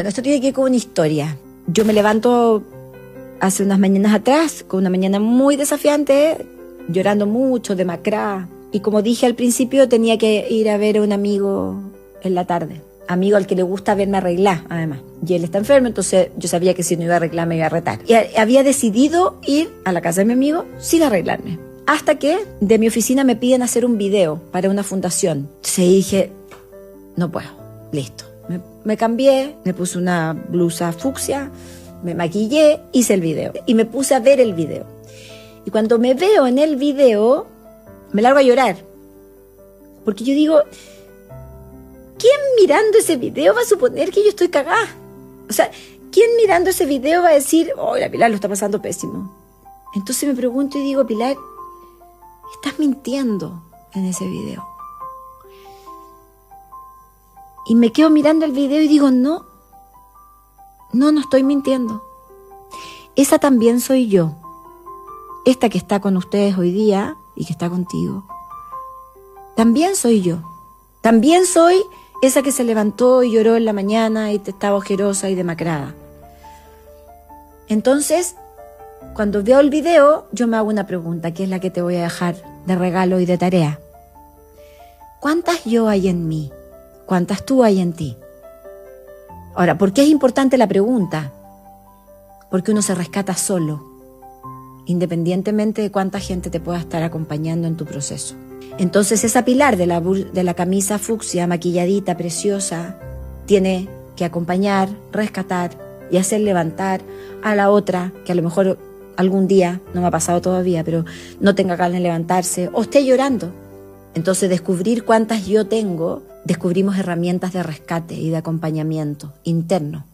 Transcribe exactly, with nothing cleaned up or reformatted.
Bueno, esto tiene que ver con una historia. Yo me levanto hace unas mañanas atrás, con una mañana muy desafiante, llorando mucho, demacrada. Y como dije al principio, tenía que ir a ver a un amigo en la tarde. Amigo al que le gusta verme arreglar, además. Y él está enfermo, entonces yo sabía que si no iba a arreglar me iba a retar. Y había decidido ir a la casa de mi amigo sin arreglarme. Hasta que de mi oficina me piden hacer un video para una fundación. Entonces dije, no puedo, listo. Me, me cambié, me puse una blusa fucsia, me maquillé, hice el video. Y me puse a ver el video. Y cuando me veo en el video, me largo a llorar. Porque yo digo, ¿quién mirando ese video va a suponer que yo estoy cagada? O sea, ¿quién mirando ese video va a decir, oh, la Pilar lo está pasando pésimo? Entonces me pregunto y digo, Pilar, estás mintiendo en ese video. Y me quedo mirando el video y digo, no, no, no estoy mintiendo. Esa también soy yo. Esta que está con ustedes hoy día y que está contigo. También soy yo. También soy esa que se levantó y lloró en la mañana y estaba ojerosa y demacrada. Entonces, cuando veo el video, yo me hago una pregunta, que es la que te voy a dejar de regalo y de tarea. ¿Cuántas yo hay en mí? ¿Cuántas tú hay en ti? Ahora, ¿por qué es importante la pregunta? Porque uno se rescata solo, independientemente de cuánta gente te pueda estar acompañando en tu proceso. Entonces esa Pilar de la, de la camisa fucsia, maquilladita, preciosa, tiene que acompañar, rescatar y hacer levantar a la otra, que a lo mejor algún día, no me ha pasado todavía, pero no tenga ganas de levantarse o esté llorando. Entonces descubrir cuántas yo tengo, descubrimos herramientas de rescate y de acompañamiento interno.